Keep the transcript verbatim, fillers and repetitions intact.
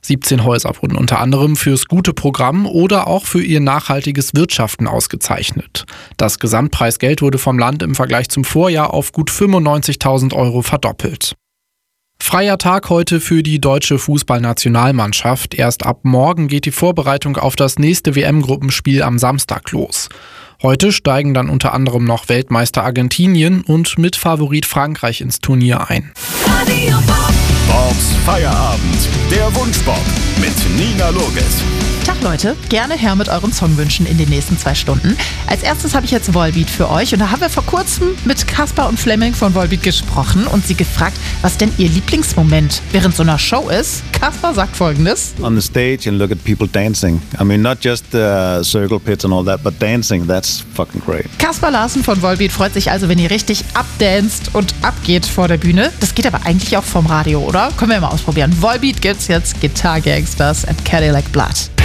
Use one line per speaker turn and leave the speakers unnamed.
siebzehn Häuser wurden unter anderem fürs gute Programm oder auch für ihr nachhaltiges Wirtschaften ausgezeichnet. Das Gesamtpreisgeld wurde vom Land im Vergleich zum Vorjahr auf gut fünfundneunzigtausend Euro verdoppelt. Freier Tag heute für die deutsche Fußballnationalmannschaft. Erst ab morgen geht die Vorbereitung auf das nächste W M-Gruppenspiel am Samstag los. Heute steigen dann unter anderem noch Weltmeister Argentinien und Mitfavorit Frankreich ins Turnier ein.
Bobs Feierabend, der Wunschbob mit Nina Loges.
Tag Leute, gerne her mit euren Songwünschen in den nächsten zwei Stunden. Als erstes habe ich jetzt Volbeat für euch und da haben wir vor kurzem mit Kaspar und Fleming von Volbeat gesprochen und sie gefragt, was denn ihr Lieblingsmoment während so einer Show ist. Kaspar sagt Folgendes:
On the stage and look at people dancing. I mean, not just uh, circle pits and all that, but dancing, that's fucking great.
Kaspar Larsen von Volbeat freut sich also, wenn ihr richtig abdanzt und abgeht vor der Bühne. Das geht aber eigentlich auch vom Radio, oder? Können wir mal ausprobieren. Volbeat gibt's jetzt, Guitar Gangsters and Cadillac Blood.